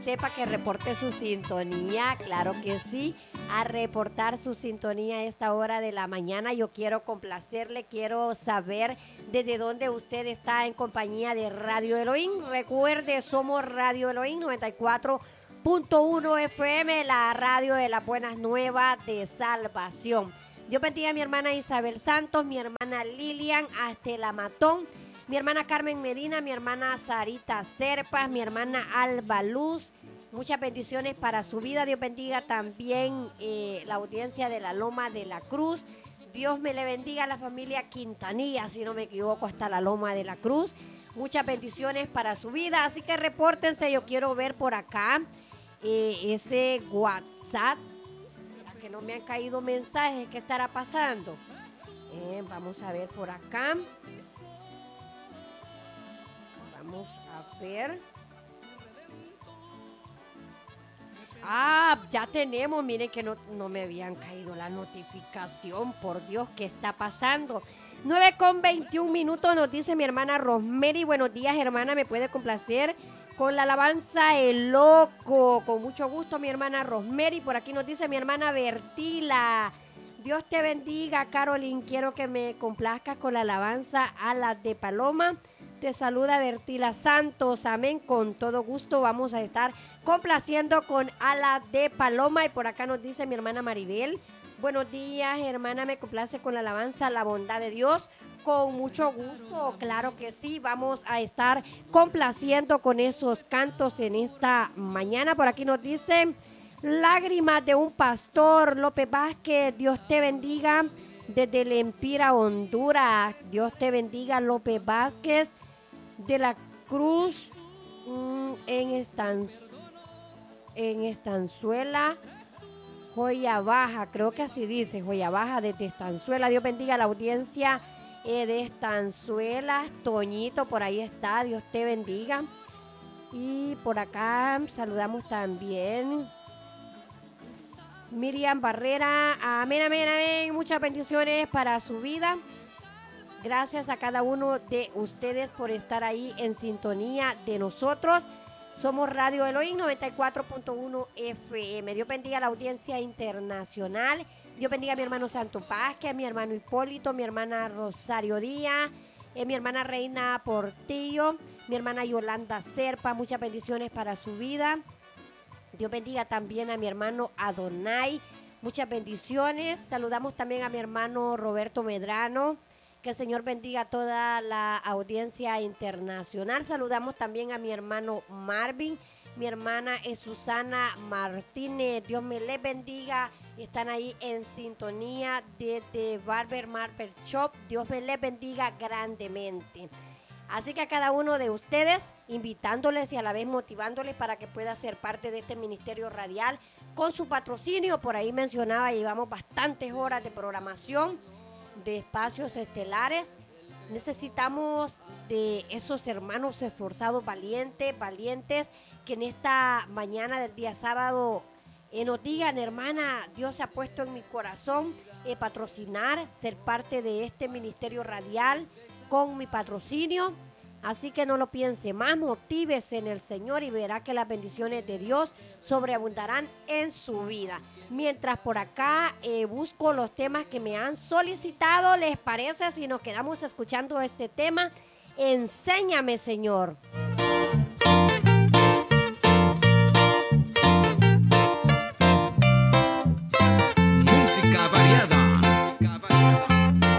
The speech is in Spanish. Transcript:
sepa que reporte su sintonía, claro que sí, a reportar su sintonía a esta hora de la mañana. Yo quiero complacerle, quiero saber desde dónde usted está en compañía de Radio Elohim. Recuerde, somos Radio Elohim 94.1 FM, la radio de las buenas nuevas de salvación. Dios bendiga a mi hermana Isabel Santos, mi hermana Lilian Astela Matón, mi hermana Carmen Medina, mi hermana Sarita Serpas, mi hermana Alba Luz. Muchas bendiciones para su vida. Dios bendiga también la audiencia de la Loma de la Cruz. Dios me le bendiga a la familia Quintanilla, si no me equivoco, hasta la Loma de la Cruz. Muchas bendiciones para su vida. Así que repórtense, yo quiero ver por acá ese WhatsApp. Que no me han caído mensajes, ¿qué estará pasando? Vamos a ver por acá. Vamos a ver. Ya tenemos, miren que no me habían caído la notificación, por Dios, ¿qué está pasando? 9:21 nos dice mi hermana Rosemary. Buenos días, hermana, ¿me puede complacer con la alabanza El Loco? Con mucho gusto, mi hermana Rosemary. Por aquí nos dice mi hermana Bertila. Dios te bendiga, Caroline. Quiero que me complazcas con la alabanza Alas de Paloma. Te saluda Bertila Santos. Amén. Con todo gusto vamos a estar complaciendo con Alas de Paloma. Y por acá nos dice mi hermana Maribel. Buenos días, hermana. Me complace con la alabanza La Bondad de Dios. Con mucho gusto, claro que sí. Vamos a estar complaciendo con esos cantos en esta mañana. Por aquí nos dice Lágrimas de un Pastor, López Vázquez. Dios te bendiga desde el Empira, Honduras. Dios te bendiga, López Vázquez de la Cruz en Estanzuela, Joya Baja, creo que así dice, Joya Baja desde Estanzuela. Dios bendiga a la audiencia de Estanzuela. Toñito, por ahí está, Dios te bendiga. Y por acá saludamos también Miriam Barrera. Amén, amén, amén. Muchas bendiciones para su vida. Gracias a cada uno de ustedes por estar ahí en sintonía de nosotros. Somos Radio Elohim 94.1 FM. Dios bendiga a la audiencia internacional. Dios bendiga a mi hermano Santo Pazque, a mi hermano Hipólito, mi hermana Rosario Díaz, mi hermana Reina Portillo, mi hermana Yolanda Serpa. Muchas bendiciones para su vida. Dios bendiga también a mi hermano Adonai. Muchas bendiciones. Saludamos también a mi hermano Roberto Medrano. Que el Señor bendiga a toda la audiencia internacional. Saludamos también a mi hermano Marvin, mi hermana Susana Martínez. Dios me les bendiga. Están ahí en sintonía desde Barber Shop. Dios me les bendiga grandemente. Así que a cada uno de ustedes, invitándoles y a la vez motivándoles para que pueda ser parte de este ministerio radial con su patrocinio. Por ahí mencionaba, llevamos bastantes horas de programación de espacios estelares. Necesitamos de esos hermanos esforzados, valientes, que en esta mañana del día sábado nos digan, hermana, Dios se ha puesto en mi corazón patrocinar, ser parte de este ministerio radial con mi patrocinio. Así que no lo piense más, motívese en el Señor y verá que las bendiciones de Dios sobreabundarán en su vida. Mientras por acá busco los temas que me han solicitado, ¿les parece si nos quedamos escuchando este tema? Enséñame, Señor.